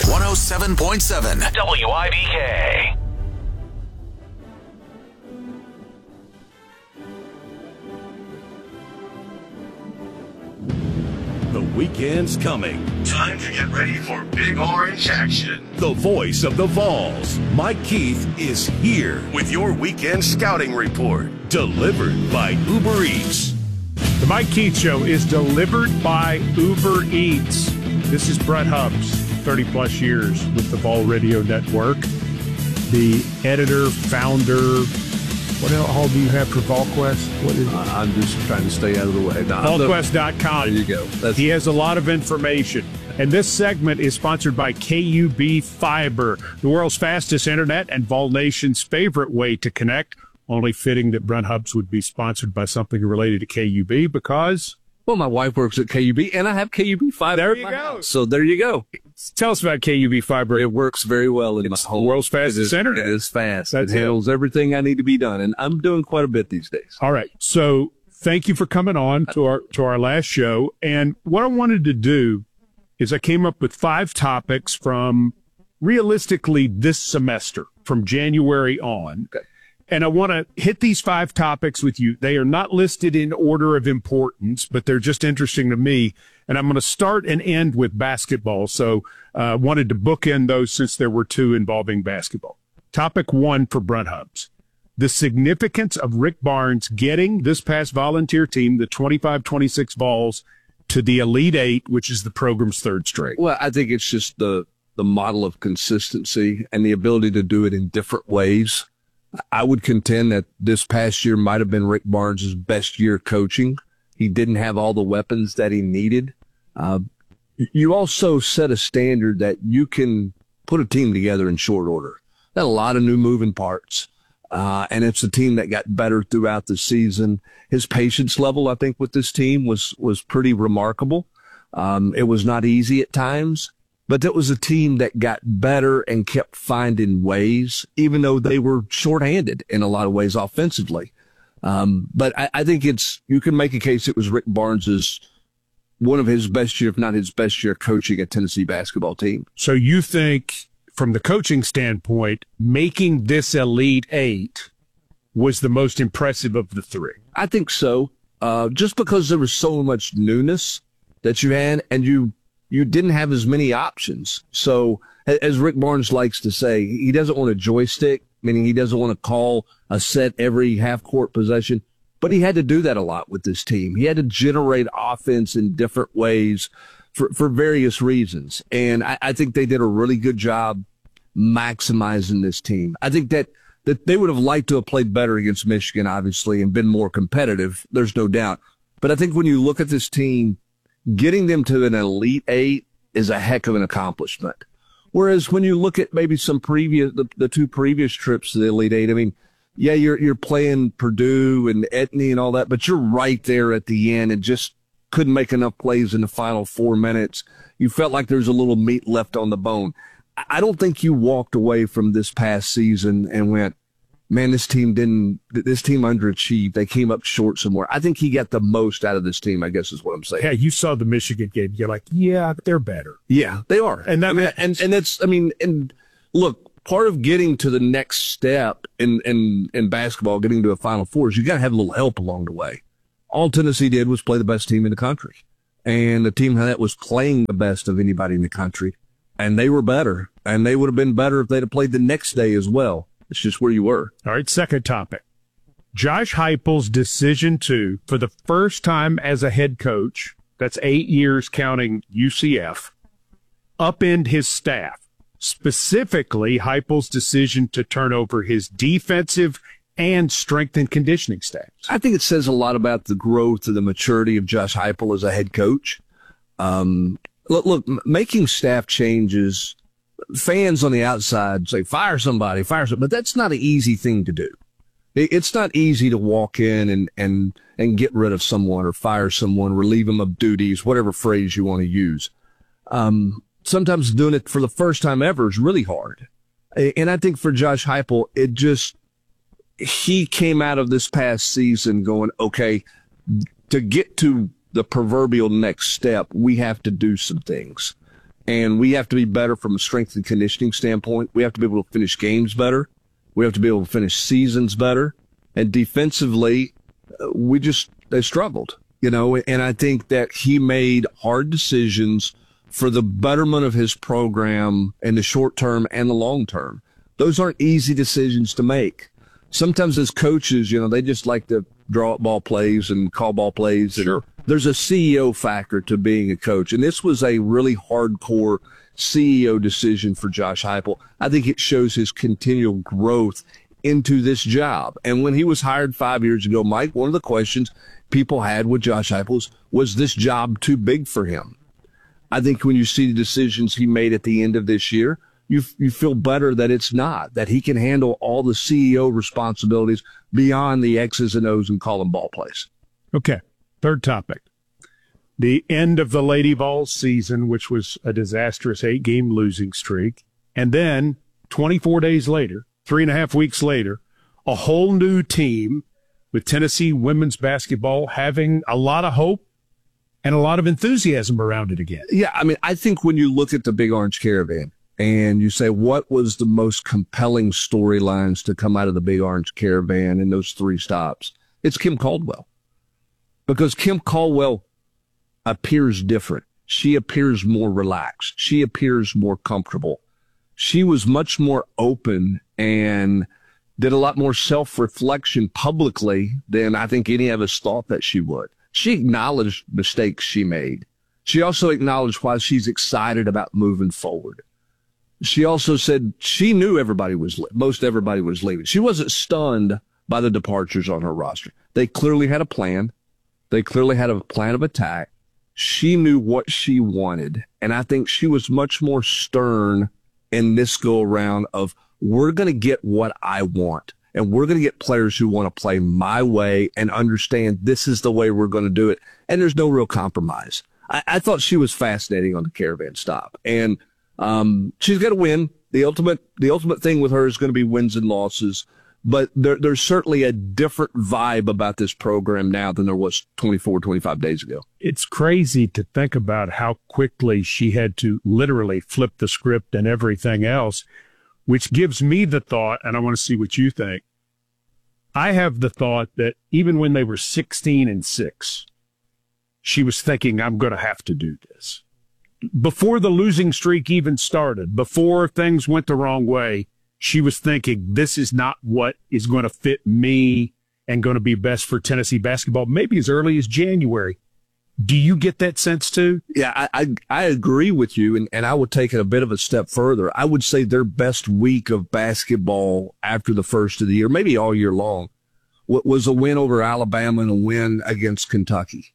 107.7 WIBK. The weekend's coming. Time to get ready for Big Orange action. The voice of the Vols, Mike Keith, is here With your weekend scouting report. delivered by Uber Eats. The Mike Keith Show is delivered by Uber Eats. This is Brett Hubbs, 30-plus years with the Vol Radio Network, the editor, founder. What all do you have for VolQuest? What is it? I'm just trying to stay out of the way. No, VolQuest.com. there you go. He has a lot of information. And this segment is sponsored by KUB Fiber, the world's fastest internet and Vol Nation's favorite way to connect. Only fitting that Brent Hubbs would be sponsored by something related to KUB because... Well, my wife works at KUB, and I have KUB Fiber. There in you my go. house. So there you go. Tell us about KUB Fiber. It works very well in my It's the home. world's fastest internet. It is fast. That's it it. handles everything I need to be done, and I'm doing quite a bit these days. All right. So thank you for coming on to our last show. And what I wanted to do is I came up with 5 topics from realistically this semester, from January on. Okay. And I want to hit these 5 topics with you. They are not listed in order of importance, but they're just interesting to me. And I'm going to start and end with basketball. So wanted to bookend those since there were 2 involving basketball. Topic 1 for Brent Hubbs. The significance of Rick Barnes getting this past volunteer team, the 25-26 Vols, to the Elite 8, which is the program's 3rd straight. Well, I think it's just the model of consistency and the ability to do it in different ways. I would contend that this past year might have been Rick Barnes' best year coaching. He didn't have all the weapons that he needed. You also set a standard that you can put a team together in short order. Got a lot of new moving parts. And it's a team that got better throughout the season. His patience level, I think, with this team was pretty remarkable. It was not easy at times, but it was a team that got better and kept finding ways, even though they were shorthanded in a lot of ways offensively. But I think you can make a case it was Rick Barnes's one of his best year, if not his best year, coaching a Tennessee basketball team. So you think, from the coaching standpoint, making this Elite 8 was the most impressive of the 3? I think so. Just because there was so much newness that you had, and you didn't have as many options. So, as Rick Barnes likes to say, he doesn't want a joystick, meaning he doesn't want to call a set every half-court possession. But he had to do that a lot with this team. He had to generate offense in different ways for various reasons. And I think they did a really good job maximizing this team. I think that they would have liked to have played better against Michigan, obviously, and been more competitive. There's no doubt. But I think when you look at this team, getting them to an Elite 8 is a heck of an accomplishment. Whereas when you look at maybe the 2 previous trips to the Elite 8, I mean, yeah, you're playing Purdue and Etney and all that, but you're right there at the end and just couldn't make enough plays in the final 4 minutes. You felt like there's a little meat left on the bone. I don't think you walked away from this past season and went, man, this team underachieved. They came up short somewhere. I think he got the most out of this team, I guess is what I'm saying. Yeah, you saw the Michigan game. You're like, yeah, they're better. Yeah, they are. And look, part of getting to the next step in basketball, getting to a Final Four, is you got to have a little help along the way. All Tennessee did was play the best team in the country, and the team that was playing the best of anybody in the country, and they were better, and they would have been better if they'd have played the next day as well. It's just where you were. All right, second topic. Josh Heupel's decision to, for the first time as a head coach, that's 8 years counting UCF, upend his staff. Specifically, Heupel's decision to turn over his defensive and strength and conditioning staffs. I think it says a lot about the growth and the maturity of Josh Heupel as a head coach. Look, making staff changes, fans on the outside say, fire somebody, but that's not an easy thing to do. It's not easy to walk in and get rid of someone or fire someone, relieve them of duties, whatever phrase you want to use. Sometimes doing it for the first time ever is really hard. And I think for Josh Heupel, he came out of this past season going, okay, to get to the proverbial next step, we have to do some things. And we have to be better from a strength and conditioning standpoint. We have to be able to finish games better. We have to be able to finish seasons better. And defensively, they struggled, and I think that he made hard decisions for the betterment of his program in the short term and the long term. Those aren't easy decisions to make. Sometimes as coaches, they just like to draw up ball plays and call ball plays. Sure. There's a CEO factor to being a coach. And this was a really hardcore CEO decision for Josh Heupel. I think it shows his continual growth into this job. And when he was hired 5 years ago, Mike, one of the questions people had with Josh Heupel was this job too big for him? I think when you see the decisions he made at the end of this year, you feel better that it's not, that he can handle all the CEO responsibilities beyond the X's and O's and calling ball plays. Okay. Third topic. The end of the Lady Vols season, which was a disastrous 8-game losing streak. And then 24 days later, 3.5 weeks later, a whole new team with Tennessee women's basketball having a lot of hope and a lot of enthusiasm around it again. Yeah, I think when you look at the Big Orange Caravan and you say, what was the most compelling storylines to come out of the Big Orange Caravan in those 3 stops? It's Kim Caldwell. Because Kim Caldwell appears different. She appears more relaxed. She appears more comfortable. She was much more open and did a lot more self-reflection publicly than I think any of us thought that she would. She acknowledged mistakes she made. She also acknowledged why she's excited about moving forward. She also said she knew most everybody was leaving. She wasn't stunned by the departures on her roster. They clearly had a plan. They clearly had a plan of attack. She knew what she wanted. And I think she was much more stern in this go around of, we're going to get what I want. And we're going to get players who want to play my way and understand this is the way we're going to do it. And there's no real compromise. I thought she was fascinating on the Caravan stop. And she's got to win. The ultimate thing with her is going to be wins and losses. But there's certainly a different vibe about this program now than there was 24, 25 days ago. It's crazy to think about how quickly she had to literally flip the script and everything else, which gives me the thought, and I want to see what you think. I have the thought that even when they were 16-6, she was thinking, I'm going to have to do this. Before the losing streak even started, before things went the wrong way, she was thinking, this is not what is going to fit me and going to be best for Tennessee basketball, maybe as early as January. Do you get that sense too? Yeah, I agree with you, and I would take it a bit of a step further. I would say their best week of basketball after the first of the year, maybe all year long, was a win over Alabama and a win against Kentucky.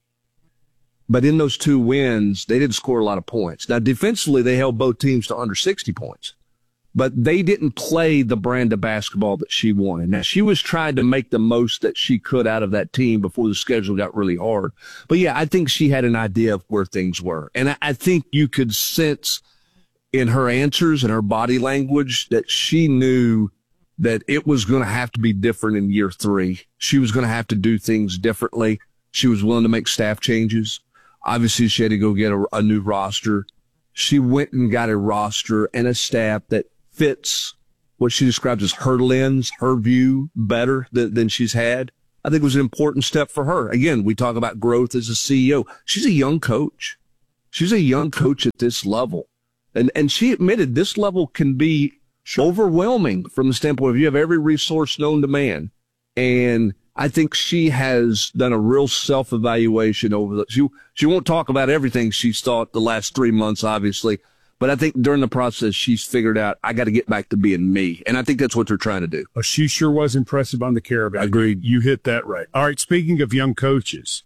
But in those 2 wins, they didn't score a lot of points. Now, defensively, they held both teams to under 60 points. But they didn't play the brand of basketball that she wanted. Now, she was trying to make the most that she could out of that team before the schedule got really hard. But, yeah, I think she had an idea of where things were. And I think you could sense in her answers and her body language that she knew that it was going to have to be different in year 3. She was going to have to do things differently. She was willing to make staff changes. Obviously, she had to go get a new roster. She went and got a roster and a staff that fits what she describes as her lens, her view better than she's had. I think it was an important step for her. Again, we talk about growth as a CEO. She's a young coach. She's a young coach at this level. And she admitted this level can be overwhelming from the standpoint of you have every resource known to man. And I think she has done a real self-evaluation over she won't talk about everything she's thought the last 3 months, obviously. But I think during the process, she's figured out, I got to get back to being me. And I think that's what they're trying to do. Oh, she sure was impressive on the Caravan. Agreed. You hit that right. All right, speaking of young coaches,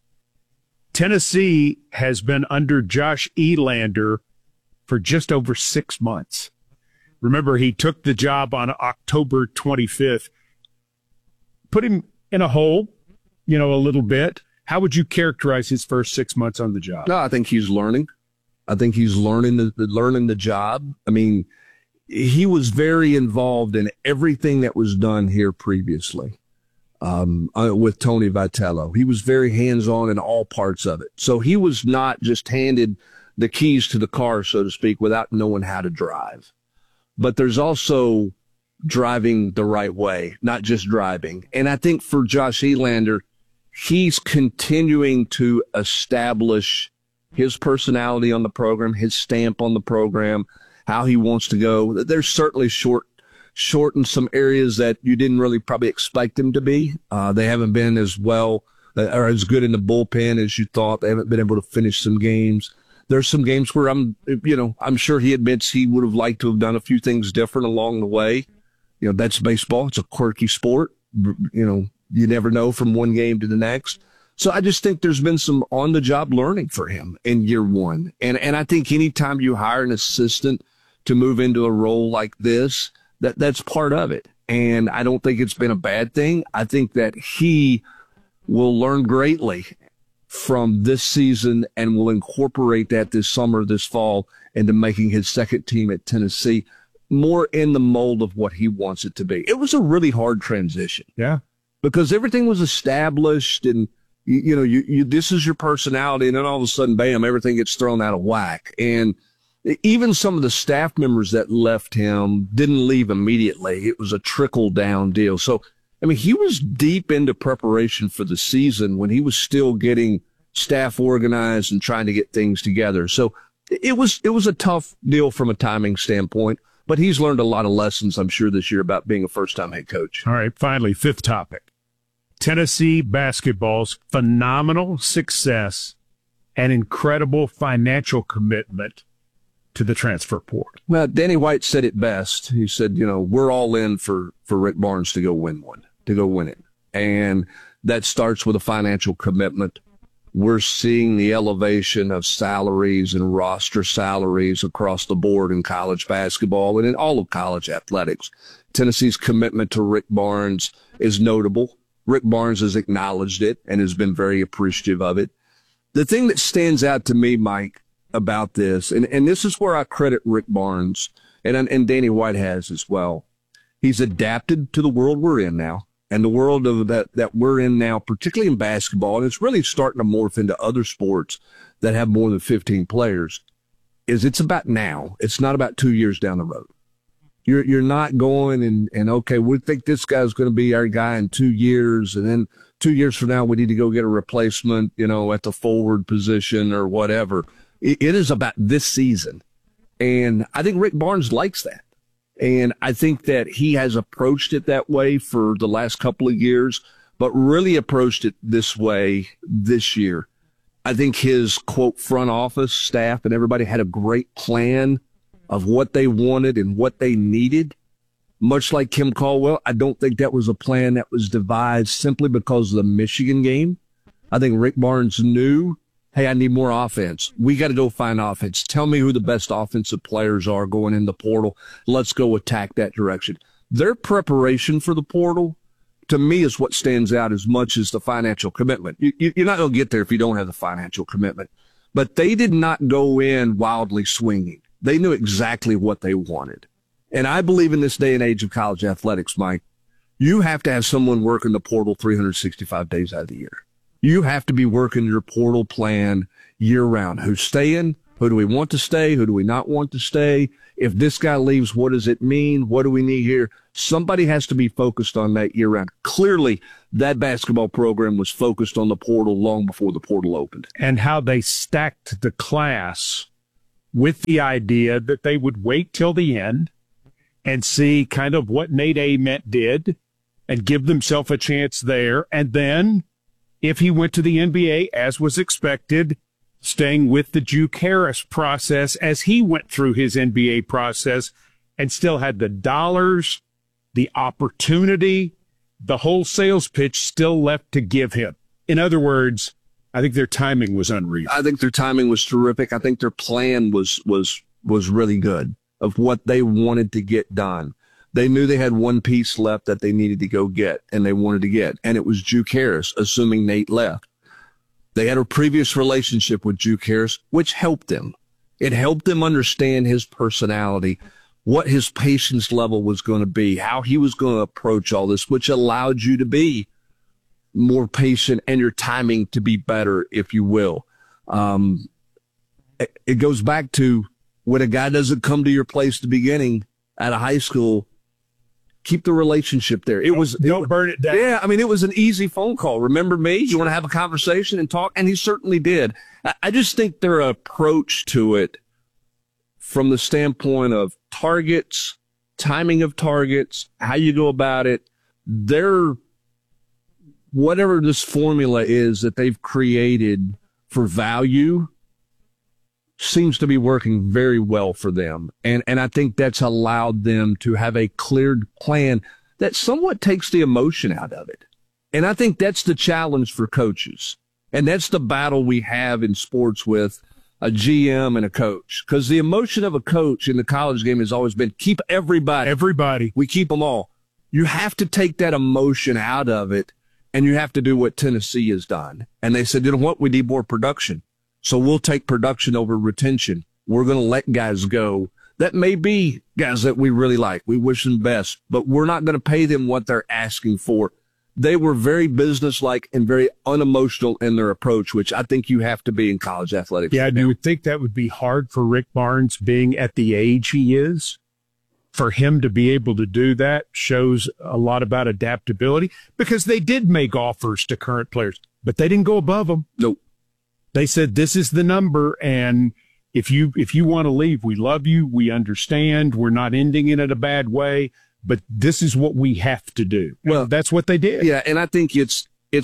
Tennessee has been under Josh Elander for just over 6 months. Remember, he took the job on October 25th. Put him in a hole, a little bit. How would you characterize his first 6 months on the job? No, I think he's learning. I think he's learning the job. I mean, he was very involved in everything that was done here previously with Tony Vitello. He was very hands-on in all parts of it. So he was not just handed the keys to the car, so to speak, without knowing how to drive. But there's also driving the right way, not just driving. And I think for Josh Elander, he's continuing to establish his personality on the program, his stamp on the program, how he wants to go. There's certainly short in some areas that you didn't really probably expect him to be. They haven't been as well or as good in the bullpen as you thought. They haven't been able to finish some games. There's some games where I'm sure he admits he would have liked to have done a few things different along the way. That's baseball. It's a quirky sport. You never know from one game to the next. So I just think there's been some on-the-job learning for him in year one. And I think anytime you hire an assistant to move into a role like this, that's part of it. And I don't think it's been a bad thing. I think that he will learn greatly from this season and will incorporate that this summer, this fall, into making his second team at Tennessee more in the mold of what he wants it to be. It was a really hard transition. Yeah. Because everything was established and, you this is your personality, and then all of a sudden, bam, everything gets thrown out of whack. And even some of the staff members that left him didn't leave immediately. It was a trickle-down deal. So, he was deep into preparation for the season when he was still getting staff organized and trying to get things together. So it was a tough deal from a timing standpoint, but he's learned a lot of lessons, I'm sure, this year about being a first-time head coach. All right, finally, fifth topic. Tennessee basketball's phenomenal success and incredible financial commitment to the transfer portal. Well, Danny White said it best. He said, we're all in for Rick Barnes to go win it. And that starts with a financial commitment. We're seeing the elevation of salaries and roster salaries across the board in college basketball and in all of college athletics. Tennessee's commitment to Rick Barnes is notable. Rick Barnes has acknowledged it and has been very appreciative of it. The thing that stands out to me, Mike, about this, and this is where I credit Rick Barnes, and Danny White has as well. He's adapted to the world we're in now, and the world of that we're in now, particularly in basketball, and it's really starting to morph into other sports that have more than 15 players, it's about now. It's not about 2 years down the road. You're not going and okay, we think this guy's going to be our guy in 2 years, and then 2 years from now we need to go get a replacement, at the forward position or whatever. It is about this season. And I think Rick Barnes likes that. And I think that he has approached it that way for the last couple of years, but really approached it this way this year. I think his, quote, front office staff and everybody had a great plan of what they wanted and what they needed. Much like Kim Caldwell, I don't think that was a plan that was devised simply because of the Michigan game. I think Rick Barnes knew, hey, I need more offense. We got to go find offense. Tell me who the best offensive players are going in the portal. Let's go attack that direction. Their preparation for the portal, to me, is what stands out as much as the financial commitment. You're not going to get there if you don't have the financial commitment. But they did not go in wildly swinging. They knew exactly what they wanted. And I believe in this day and age of college athletics, Mike, you have to have someone working the portal 365 days out of the year. You have to be working your portal plan year round. Who's staying? Who do we want to stay? Who do we not want to stay? If this guy leaves, what does it mean? What do we need here? Somebody has to be focused on that year round. Clearly, that basketball program was focused on the portal long before the portal opened. And how they stacked the class with the idea that they would wait till the end and see kind of what Nate Ament did and give themselves a chance there. And then, if he went to the NBA, as was expected, staying with the Juke Harris process as he went through his NBA process and still had the dollars, the opportunity, the whole sales pitch still left to give him. In other words, I think their timing was unreal. I think their timing was terrific. I think their plan was really good of what they wanted to get done. They knew they had one piece left that they needed to go get, and they wanted to get, and it was Juke Harris, assuming Nate left. They had a previous relationship with Juke Harris, which helped them. It helped them understand his personality, what his patience level was going to be, how he was going to approach all this, which allowed you to be more patient and your timing to be better, if you will. it goes back to when a guy doesn't come to your place at the beginning at a high school, keep the relationship there. Don't burn it down. Yeah, I mean, it was an easy phone call. Remember me? You want to have a conversation and talk? And he certainly did. I just think their approach to it from the standpoint of targets, timing of targets, how you go about it, whatever this formula is that they've created for value seems to be working very well for them. And I think that's allowed them to have a cleared plan that somewhat takes the emotion out of it. And I think that's the challenge for coaches. And that's the battle we have in sports with a GM and a coach. Because the emotion of a coach in the college game has always been keep everybody. Everybody. We keep them all. You have to take that emotion out of it, and you have to do what Tennessee has done. And they said, you know what? We need more production. So we'll take production over retention. We're going to let guys go. That may be guys that we really like. We wish them best, but we're not going to pay them what they're asking for. They were very businesslike and very unemotional in their approach, which I think you have to be in college athletics. Yeah, you would think that would be hard for Rick Barnes being at the age he is. For him to be able to do that shows a lot about adaptability, because they did make offers to current players, but they didn't go above them. Nope. They said, this is the number, and if you want to leave, we love you, we understand, we're not ending it in a bad way, but this is what we have to do. Well, that's what they did. Yeah, and I think it's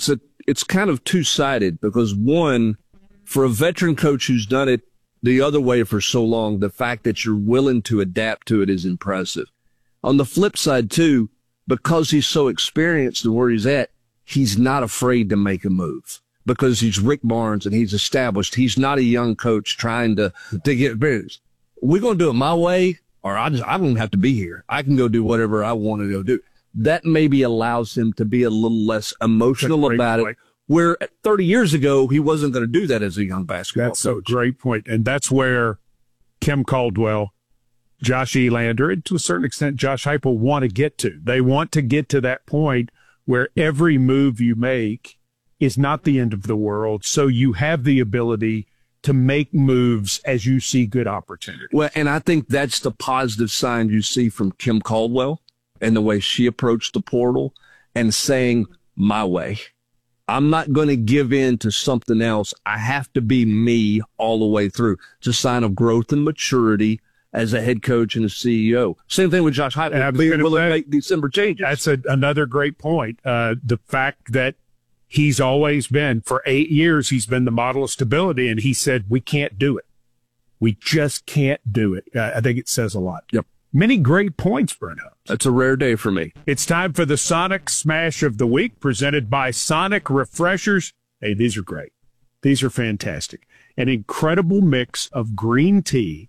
kind of two-sided, because one, for a veteran coach who's done it the other way for so long, the fact that you're willing to adapt to it is impressive. On the flip side, too, because he's so experienced and where he's at, he's not afraid to make a move. Because he's Rick Barnes and he's established. He's not a young coach trying to get better. We're going to do it my way, or I don't have to be here. I can go do whatever I want to go do. That maybe allows him to be a little less emotional about it. Where 30 years ago, he wasn't going to do that as a young basketball coach. That's a great point. And that's where Kim Caldwell, Josh Elander, and to a certain extent, Josh Heupel want to get to. They want to get to that point where every move you make is not the end of the world. So you have the ability to make moves as you see good opportunity. Well, and I think that's the positive sign you see from Kim Caldwell and the way she approached the portal and saying, my way. I'm not going to give in to something else. I have to be me all the way through. It's a sign of growth and maturity as a head coach and a CEO. Same thing with Josh Heupel. Being willing to make December changes. That's another great point. The fact that he's always been, for 8 years, he's been the model of stability, and he said, we can't do it. We just can't do it. I think it says a lot. Yep. Many great points, Brent Hubbs. That's a rare day for me. It's time for the Sonic Smash of the Week, presented by Sonic Refreshers. Hey, these are great. These are fantastic. An incredible mix of green tea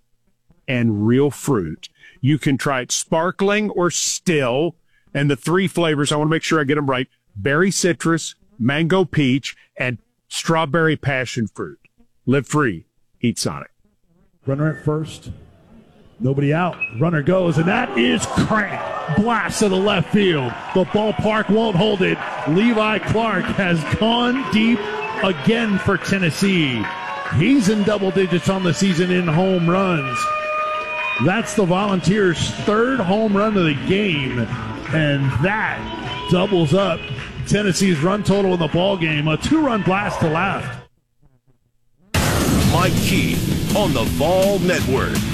and real fruit. You can try it sparkling or still, and the 3 flavors, I want to make sure I get them right, berry citrus, mango peach, and strawberry passion fruit. Live free. Eat Sonic. Runner at first. Nobody out. Runner goes, and that is cracked. Blast to the left field. The ballpark won't hold it. Levi Clark has gone deep again for Tennessee. He's in double digits on the season in home runs. That's the Volunteers' 3rd home run of the game, and that doubles up Tennessee's run total in the ball game. A 2-run blast to left. Mike Keith on the Vol Network.